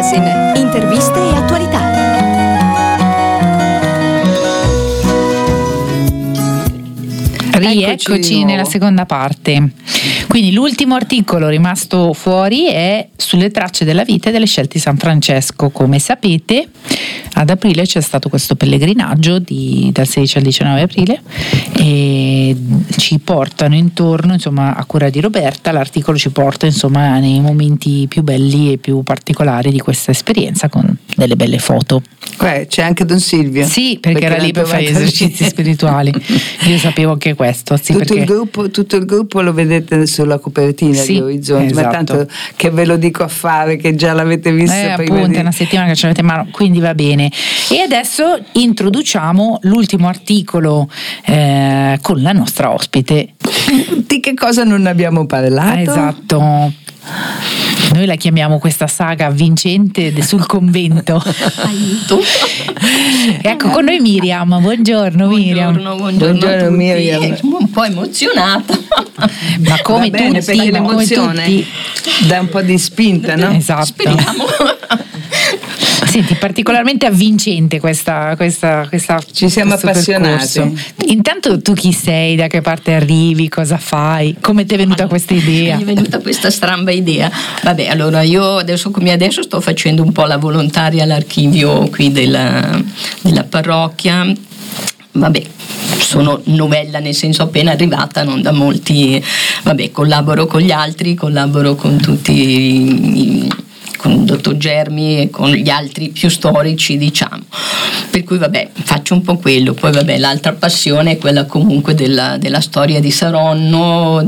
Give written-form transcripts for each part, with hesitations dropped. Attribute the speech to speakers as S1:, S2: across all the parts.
S1: Magazine, interviste e attualità.
S2: Rieccoci nella seconda parte. Quindi l'ultimo articolo rimasto fuori è sulle tracce della vita e delle scelte di San Francesco. Come sapete, ad aprile c'è stato questo pellegrinaggio dal 16 al 19 aprile e ci portano intorno, insomma, a cura di Roberta, l'articolo ci porta, insomma, nei momenti più belli e più particolari di questa esperienza, con delle belle foto.
S3: C'è anche Don Silvio.
S2: Sì, perché era lì per fare esercizi spirituali. Io sapevo anche questo. Sì,
S3: tutto il gruppo lo vedete sulla copertina di Orizzonti,
S2: esatto.
S3: Ma tanto che ve lo dico a fare, che già l'avete vista prima
S2: appunto, è una settimana che ce l'avete in mano, quindi va bene. E adesso introduciamo l'ultimo articolo con la nostra ospite.
S3: Di che cosa non abbiamo parlato?
S2: Esatto. Noi la chiamiamo questa saga vincente sul convento.
S4: Aiuto.
S2: Ecco, con noi Miriam. Buongiorno Miriam.
S3: Buongiorno Miriam.
S4: Un po' emozionata.
S2: Ma come
S3: bene,
S2: tutti,
S3: perché l'emozione dà un po' di spinta, no?
S2: Esatto.
S4: Speriamo.
S2: Senti, particolarmente avvincente questa
S3: ci siamo appassionati.
S2: Percorso. Intanto tu chi sei, da che parte arrivi, cosa fai, come ti è venuta questa idea?
S4: Mi è venuta questa stramba idea. Vabbè, allora io adesso come adesso sto facendo un po' la volontaria all'archivio qui della parrocchia. Vabbè, sono novella, nel senso appena arrivata, non da molti. Vabbè, collaboro con gli altri, collaboro con tutti con il dottor Germi e con gli altri più storici, diciamo, per cui vabbè, faccio un po' quello. Poi vabbè, l'altra passione è quella comunque della storia di Saronno,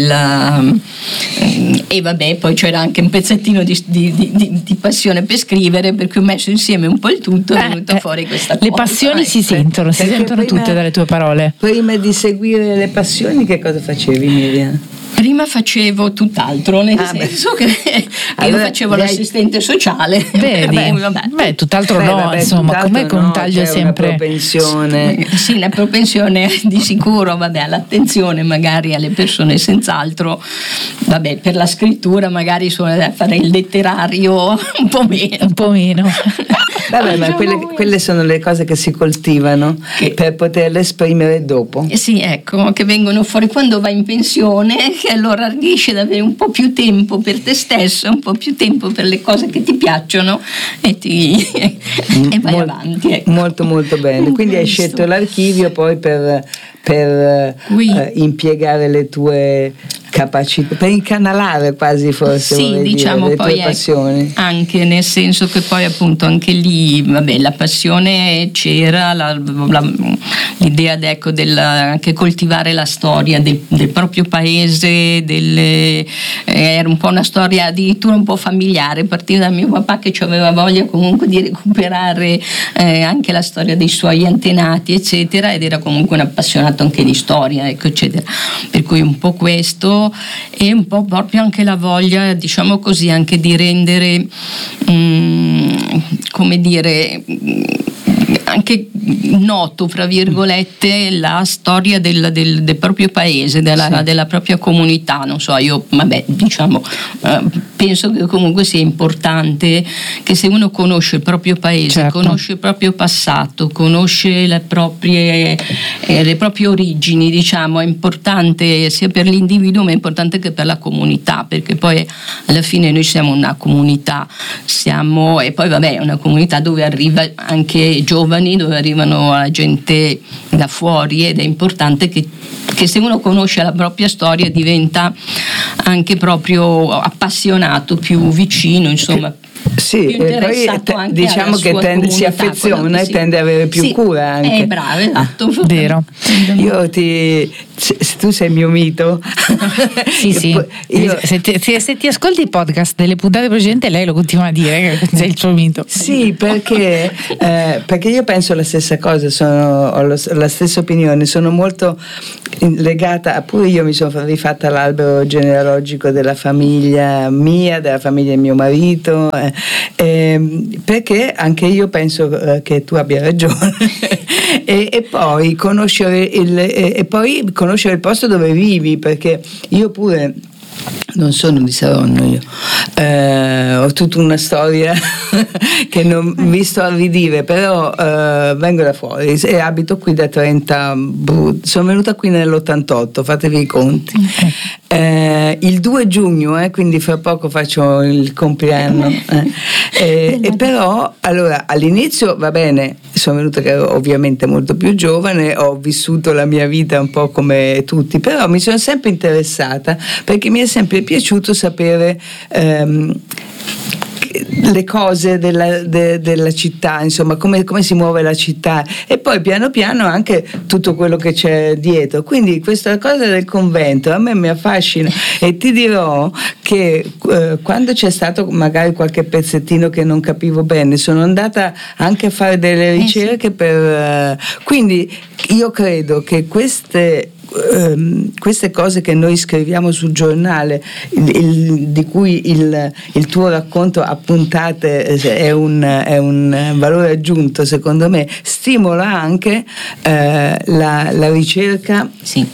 S4: e vabbè, poi c'era anche un pezzettino di passione per scrivere, per cui ho messo insieme un po' il tutto, è venuta fuori questa cosa.
S2: Le passioni si sentono tutte dalle tue parole.
S3: Prima di seguire le passioni che cosa facevi, Miriam?
S4: Prima facevo tutt'altro, nel senso che io facevo l'assistente sociale.
S2: Vedi? Beh, tutt'altro no, insomma, com'è che un taglio sempre
S3: una propensione?
S4: Sì, la propensione di sicuro, vabbè, all'attenzione magari alle persone, senz'altro. Vabbè, per la scrittura magari fare il letterario un po' meno.
S3: Vabbè, ma quelle sono le cose che si coltivano per poterle esprimere dopo.
S4: Sì, ecco, che vengono fuori quando vai in pensione, che allora riesci ad avere un po' più tempo per te stesso, un po' più tempo per le cose che ti piacciono e vai avanti. Ecco.
S3: Molto molto bene. Quindi hai scelto l'archivio poi per impiegare le tue capacità, per incanalare quasi, forse,
S4: sì, diciamo,
S3: dire, le
S4: poi
S3: tue passioni.
S4: Anche nel senso che poi appunto anche lì, vabbè, la passione c'era, l'idea anche coltivare la storia del proprio paese, era un po' una storia addirittura un po' familiare, partire da mio papà che aveva voglia comunque di recuperare anche la storia dei suoi antenati, eccetera, ed era comunque un appassionato anche di storia, ecco, eccetera, per cui un po' questo e un po' proprio anche la voglia, diciamo così, anche di rendere come dire, anche noto, fra virgolette, la storia del proprio paese, della propria comunità. Non so, io vabbè, diciamo, penso che comunque sia importante che se uno conosce il proprio paese, certo, conosce il proprio passato, conosce le proprie origini, diciamo, è importante sia per l'individuo ma è importante che per la comunità, perché poi alla fine noi siamo una comunità, e poi vabbè, una comunità dove arriva anche giovani, dove arrivano la gente da fuori, ed è importante che se uno conosce la propria storia diventa anche proprio appassionato, più vicino, insomma.
S3: Sì, e poi diciamo che si affeziona e tende ad avere più cura anche.
S4: Bravo, esatto.
S2: Vero.
S3: Io se tu sei il mio mito.
S2: Sì. Se ti ascolti i podcast delle puntate precedenti, lei lo continua a dire che sei il suo mito.
S3: Sì, perché io penso la stessa cosa, ho la stessa opinione, sono molto legata, pure io mi sono rifatta l'albero genealogico della famiglia mia, della famiglia di mio marito, perché anche io penso che tu abbia ragione. E poi conoscere il posto dove vivi, perché io pure non sono di Saronno, io ho tutta una storia che non vi sto a ridire, però vengo da fuori e abito qui da 30, sono venuta qui nell'88, fatevi i conti. Il 2 giugno, quindi fra poco faccio il compleanno, e però allora all'inizio va bene, sono venuta che ero ovviamente molto più giovane, ho vissuto la mia vita un po' come tutti, però mi sono sempre interessata perché mi è sempre piaciuto sapere le cose della città, insomma come si muove la città, e poi piano piano anche tutto quello che c'è dietro. Quindi questa cosa del convento a me mi affascina, e ti dirò che quando c'è stato magari qualche pezzettino che non capivo bene, sono andata anche a fare delle ricerche quindi io credo che queste cose che noi scriviamo sul giornale, di cui il tuo racconto a puntate è un valore aggiunto, secondo me stimola anche la ricerca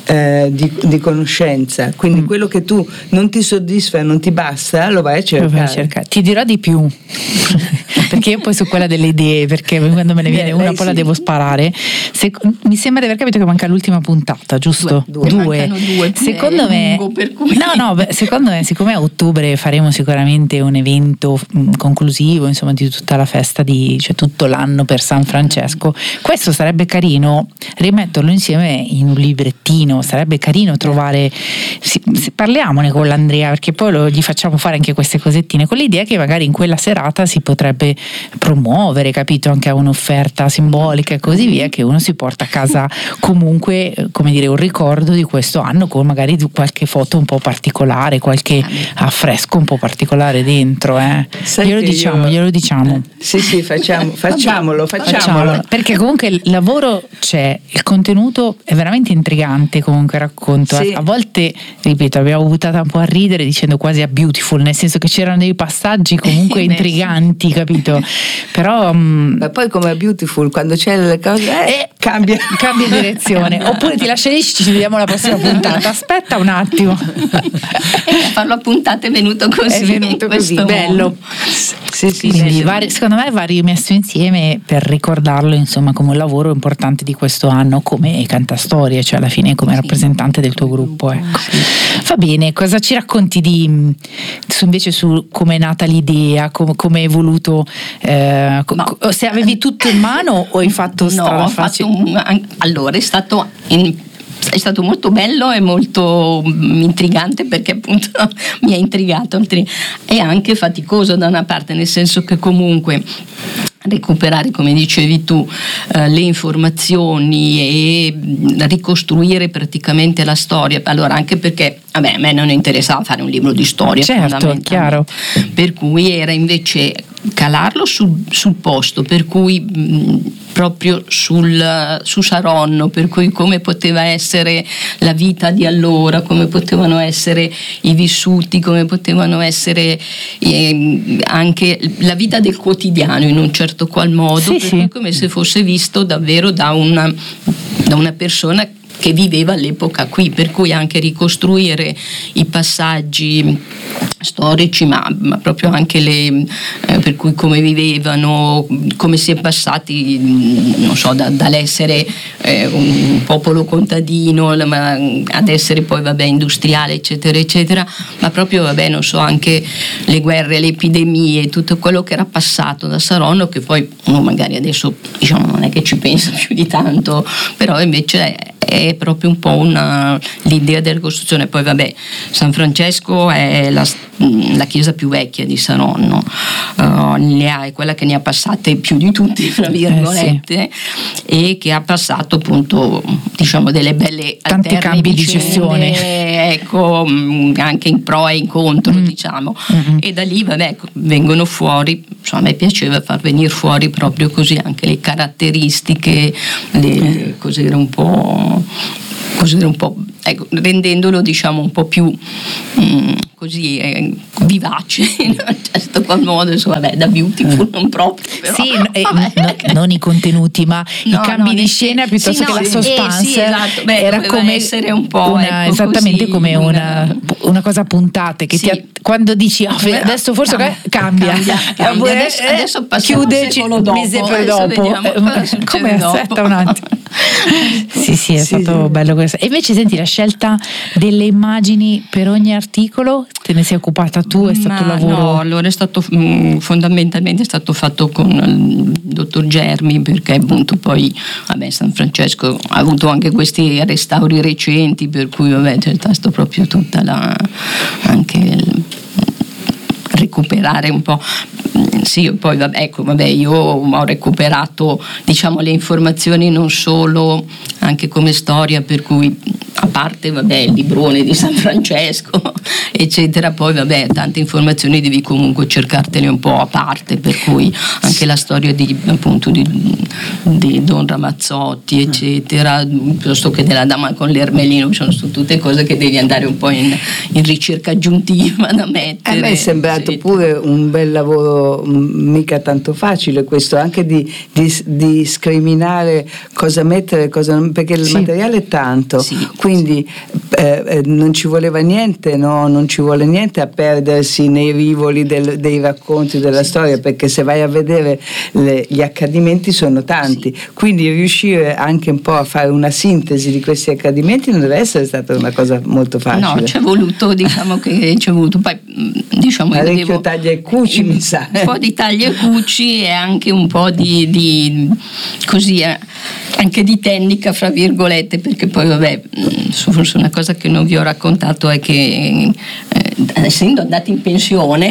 S3: di conoscenza, quindi quello che tu non ti soddisfa e non ti basta lo vai a cercare.
S2: Ti dirò di più perché io poi su quella delle idee, perché quando me ne viene una poi la devo sparare. Mi sembra di aver capito che manca l'ultima puntata, giusto? Due. Secondo me
S4: lungo, per cui...
S2: secondo me, siccome a ottobre faremo sicuramente un evento conclusivo, insomma, di tutta la festa cioè tutto l'anno per San Francesco, questo sarebbe carino rimetterlo insieme in un librettino, sarebbe carino trovare, parliamone con l'Andrea, perché poi gli facciamo fare anche queste cosettine, con l'idea che magari in quella serata si potrebbe promuovere, capito, anche a un'offerta simbolica e così via, che uno si porta a casa comunque, come dire, un ricordo di questo anno, con magari qualche foto un po' particolare, qualche affresco un po' particolare dentro. Glielo diciamo.
S3: Sì, facciamolo.
S2: Perché comunque il lavoro c'è, il contenuto è veramente intrigante, comunque racconto. Sì. A volte, ripeto, abbiamo buttato un po' a ridere dicendo quasi a Beautiful, nel senso che c'erano dei passaggi comunque intriganti, capito? Però
S3: ma poi come a Beautiful, quando c'è le cose cambia
S2: direzione. Oppure ti lascio lì, ci vediamo la prossima puntata. Aspetta un attimo.
S4: Farlo a puntate è venuto così
S2: bello.
S3: Sì,
S2: quindi secondo me va rimesso insieme per ricordarlo, insomma, come un lavoro importante di questo anno, come cantastorie, cioè alla fine come rappresentante del tuo gruppo, ecco. Va bene, cosa ci racconti invece su come è nata l'idea, come hai voluto, se avevi tutto in mano o hai fatto strada facile?
S4: Allora è stato molto bello e molto intrigante, perché appunto mi ha intrigato e anche faticoso da una parte, nel senso che comunque recuperare, come dicevi tu, le informazioni e ricostruire praticamente la storia. Allora, anche perché a me non interessava fare un libro di storia,
S2: certo, chiaro,
S4: per cui era invece calarlo sul posto, per cui proprio su Saronno, per cui come poteva essere la vita di allora, come potevano essere i vissuti, come potevano essere anche la vita del quotidiano in un certo qual modo, come se fosse visto davvero da una persona che viveva all'epoca qui, per cui anche ricostruire i passaggi storici, ma proprio anche per cui come vivevano, come si è passati, non so, dall'essere un popolo contadino ad essere poi industriale, eccetera eccetera, ma proprio non so, anche le guerre, le epidemie, tutto quello che era passato da Saronno, che poi uno magari adesso non è che ci pensa più di tanto, però invece è proprio un po' l'idea della ricostruzione. Poi San Francesco è la chiesa più vecchia di Saronno, è quella che ne ha passate più di tutti, fra virgolette, e che ha passato appunto delle belle
S2: tanti cambi di gestione,
S4: ecco, anche in pro e in contro, e da lì vengono fuori, a me piaceva far venire fuori proprio così anche le caratteristiche, cos'era un po', ecco, rendendolo un po' più così vivace in un certo qual modo, da Beautiful non proprio, però.
S2: Non i contenuti, ma i cambi di scena piuttosto che la suspense.
S4: Era come essere un po'
S2: esattamente
S4: così,
S2: come una cosa a puntate che quando dici adesso forse cambia.
S4: Adesso passiamo
S2: chiude
S4: dopo,
S2: mese poi dopo. Come aspetta un attimo. Sì, è stato bello questo. E invece senti, la scelta delle immagini per ogni articolo te ne sei occupata tu? È stato un lavoro?
S4: No, allora è stato fondamentalmente è stato fatto con il dottor Germi, perché appunto poi San Francesco ha avuto anche questi restauri recenti, per cui c'è stato proprio tutta recuperare un po'. Sì, poi io ho recuperato, diciamo, le informazioni non solo, anche come storia, per cui a parte il librone di San Francesco eccetera, poi tante informazioni devi comunque cercartele un po' a parte, per cui anche la storia di Don Ramazzotti eccetera, piuttosto che della Dama con l'Ermelino, sono tutte cose che devi andare un po' in ricerca aggiuntiva da mettere.
S3: A me è sembrato pure un bel lavoro, mica tanto facile questo, anche di scriminare cosa mettere, cosa non, perché il materiale è tanto, quindi non ci voleva niente, no? Non ci vuole niente a perdersi nei rivoli dei racconti della storia, perché se vai a vedere gli accadimenti sono tanti, quindi riuscire anche un po' a fare una sintesi di questi accadimenti non deve essere stata una cosa molto facile.
S4: No, c'è voluto, poi
S3: parecchio taglia e cuci, mi sa.
S4: Un po' di taglia e cuci e anche un po' di così, anche di tecnica fra virgolette, perché poi forse una cosa che non vi ho raccontato è che essendo andati in pensione,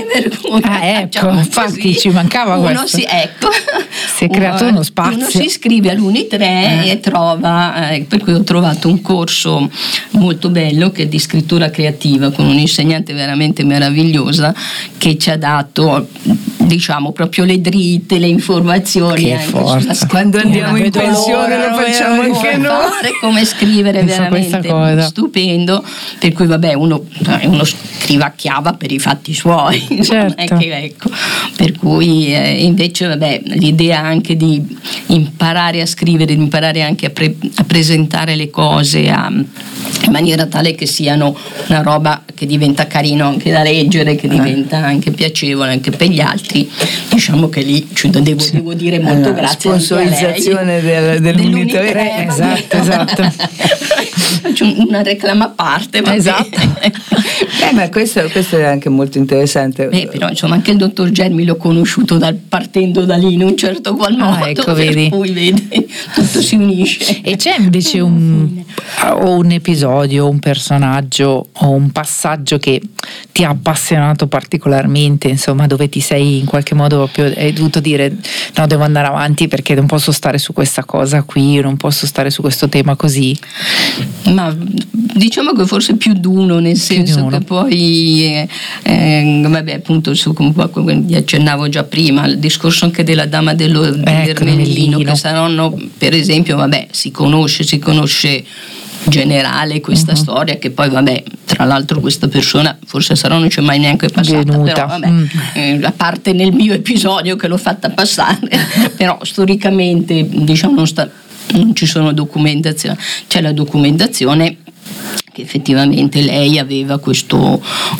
S2: infatti ci mancava questo. Si è creato uno spazio.
S4: Uno si iscrive all'Uni3 e trova, per cui ho trovato un corso molto bello che è di scrittura creativa con un'insegnante veramente meravigliosa che ci ha dato, diciamo, proprio le dritte, le informazioni.
S3: Quando andiamo in pensione lo facciamo anche noi.
S4: Come scrivere, veramente stupendo, per cui uno scrivacchiava per i fatti suoi,
S2: certo.
S4: Per cui invece l'idea anche di imparare a scrivere, di imparare anche a presentare le cose in maniera tale che siano una roba che diventa carino anche da leggere, che diventa anche piacevole anche per gli altri, diciamo che lì devo dire molto grazie
S3: sponsorizzazione dell'Uni3.
S4: Esatto. Faccio una reclama a parte,
S2: esatto.
S3: Ma questo è anche molto interessante.
S4: Però insomma anche il dottor Germi l'ho conosciuto partendo da lì in un certo qual modo,
S2: ecco, vedi.
S4: Cui vedi, tutto si unisce.
S2: E c'è invece un episodio, un personaggio o un passaggio che ti ha appassionato particolarmente, insomma, dove ti sei in qualche modo proprio, hai dovuto dire no, devo andare avanti perché non posso stare su questa cosa qui, non posso stare su questo tema così?
S4: Ma diciamo che forse più di uno, nel senso che poi appunto come vi accennavo già prima, il discorso anche della Dama dell'Ermellino, che Saronno per esempio si conosce generale questa storia, che poi tra l'altro questa persona forse Saronno non c'è mai neanche passata, però a parte nel mio episodio che l'ho fatta passare però storicamente diciamo non ci sono documentazioni, c'è la documentazione che effettivamente lei aveva questo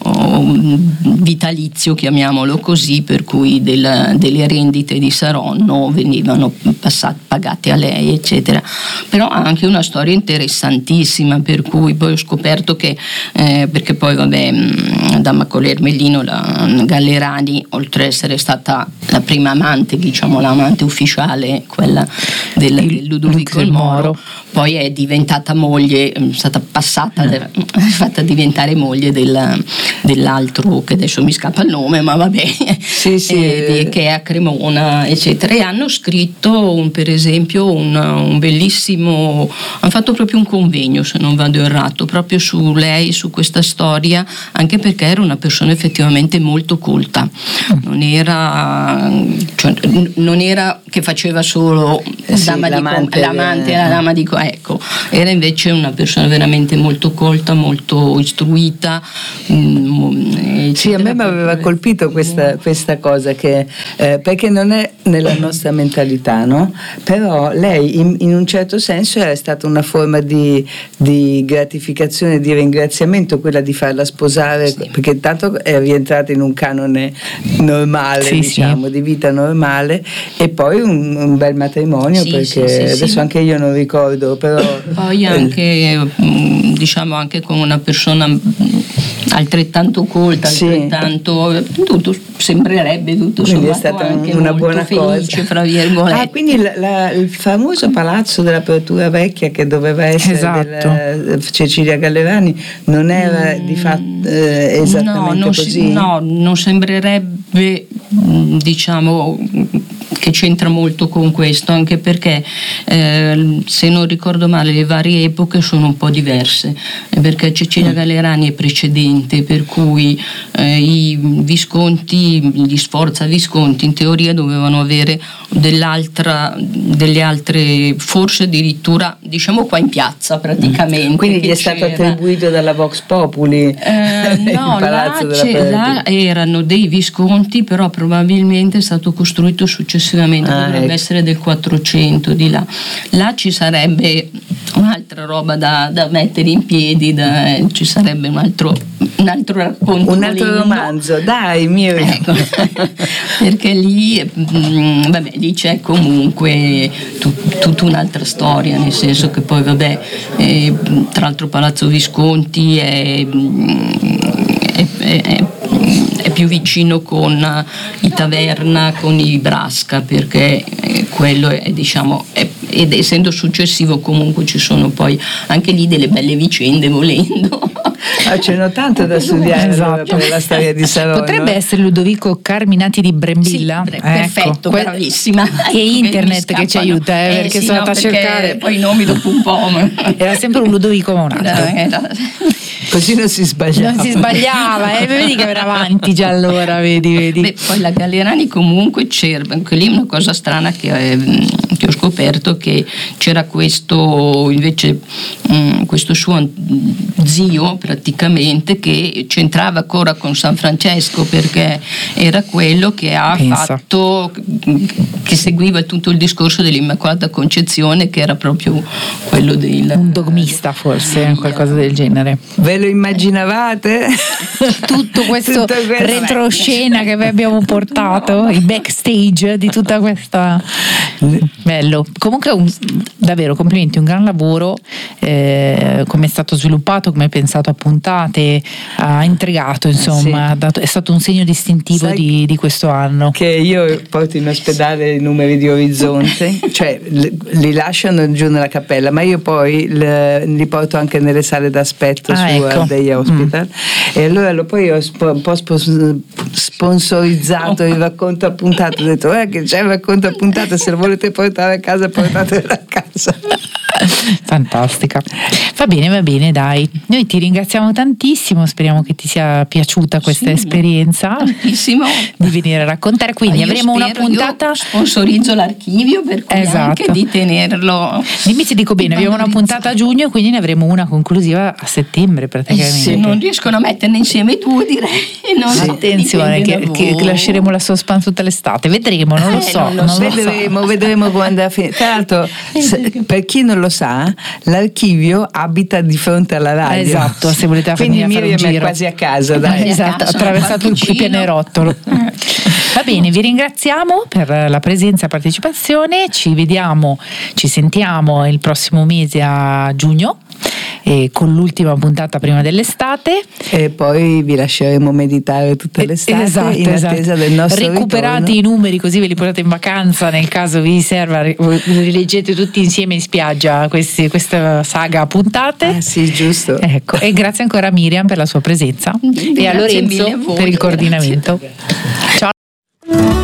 S4: vitalizio, chiamiamolo così, per cui delle rendite di Saronno venivano pagate a lei eccetera, però ha anche una storia interessantissima, per cui poi ho scoperto che perché poi Dama con l'Ermellino, la Gallerani, oltre ad essere stata la prima amante, diciamo l'amante ufficiale, quella del Ludovico il Moro, poi è diventata moglie, è stata passata, fatta diventare moglie dell'altro che adesso mi scappa il nome, ma che è a Cremona eccetera, e hanno scritto per esempio un bellissimo, hanno fatto proprio un convegno, se non vado errato, proprio su lei, su questa storia, anche perché era una persona effettivamente molto colta, non era che faceva solo l'amante, la dama di era invece una persona veramente molto colta, molto istruita.
S3: Sì, a me mi aveva colpito questa cosa che perché non è nella nostra mentalità, no? Però lei in un certo senso è stata una forma di gratificazione, di ringraziamento, quella di farla sposare, perché intanto è rientrata in un canone normale, diciamo, di vita normale, e poi un bel matrimonio, perché adesso anche io non ricordo, però
S4: poi anche diciamo anche con una persona altrettanto colta, altrettanto tutto sembrerebbe tutto sommato, quindi è stata anche una buona felice, cosa, fra virgolette.
S3: Quindi il famoso palazzo della Pretura Vecchia, che doveva essere della Cecilia Gallerani, non era di fatto esattamente così?
S4: No, non sembrerebbe, diciamo, che c'entra molto con questo, anche perché se non ricordo male le varie epoche sono un po' diverse, perché Cecilia Gallerani è precedente, per cui i Visconti, gli Sforza Visconti in teoria dovevano avere delle altre, forse addirittura, diciamo, qua in piazza praticamente.
S3: Quindi gli è stato attribuito dalla Vox Populi
S4: no, là erano dei Visconti, però probabilmente è stato costruito successivamente, dovrebbe essere del 400 di là. Là ci sarebbe un'altra roba da mettere in piedi, ci sarebbe un altro racconto,
S3: un altro romanzo, dai Miriam.
S4: Ecco. Perché lì c'è comunque tutta un'altra storia, nel senso che poi tra l'altro Palazzo Visconti è più vicino con i Taverna, con i Brasca, perché quello è, diciamo, ed essendo successivo comunque ci sono poi anche lì delle belle vicende, volendo.
S3: Ce n'ho tanto da studiare per la storia di Saronno.
S2: Potrebbe essere Ludovico Carminati di Brembilla.
S4: Perfetto, bravissima.
S2: E internet che ci aiuta, perché sono andata a cercare.
S4: Poi i nomi dopo un po'.
S2: Era sempre un Ludovico, ma un altro.
S3: Così non si sbagliava.
S2: Vedi che era avanti già allora, vedi.
S4: Poi la Gallerani comunque c'era, anche lì una cosa strana che ho scoperto, che c'era questo invece questo suo zio praticamente che c'entrava ancora con San Francesco, perché era quello che fatto, che seguiva tutto il discorso dell'Immacolata Concezione, che era proprio quello un
S2: dogmista, forse, qualcosa del genere.
S3: Ve lo immaginavate?
S2: Tutto questo retroscena che vi abbiamo portato, i backstage di tutta questa. Bello. Comunque davvero complimenti, un gran lavoro, come è stato sviluppato, come hai pensato a puntate, ha intrigato, insomma, è stato un segno distintivo di questo anno.
S3: Che io porto in ospedale i numeri di Orizzonte, cioè li lasciano giù nella cappella, ma io poi li porto anche nelle sale d'aspetto degli hospital, e allora poi ho un po' sponsorizzato il racconto a puntate, ho detto che c'è il racconto a puntate, se lo volete portare a casa portatelo a casa.
S2: Fantastica. Va bene, dai, noi ti ringraziamo tantissimo, speriamo che ti sia piaciuta questa esperienza
S4: tantissimo
S2: di venire a raccontare, quindi avremo una puntata.
S4: Io sponsorizzo l'archivio, per cui anche di tenerlo.
S2: Dimmi se dico bene, abbiamo una puntata a giugno, quindi ne avremo una conclusiva a settembre praticamente.
S4: Se non riescono a metterne insieme i due, direi
S2: attenzione che lasceremo la suspense tutta l'estate, vedremo, non lo so.
S3: Vedremo quando a fine. Tra l'altro, per chi non lo sa, l'archivio abita di fronte alla radio.
S2: Esatto, se volete
S3: quindi
S2: fare un giro.
S3: È quasi a casa, dai.
S2: Esatto, ha attraversato il pianerottolo. Va bene, vi ringraziamo per la presenza e partecipazione, ci sentiamo il prossimo mese a giugno, con l'ultima puntata prima dell'estate,
S3: e poi vi lasceremo meditare tutta l'estate in attesa del nostro
S2: recuperate
S3: ritorno.
S2: I numeri, così ve li portate in vacanza nel caso vi serva, rileggete tutti insieme in spiaggia questa saga a puntate.
S3: Sì, giusto.
S2: Ecco, e grazie ancora a Miriam per la sua presenza e a Lorenzo per il coordinamento. Ciao.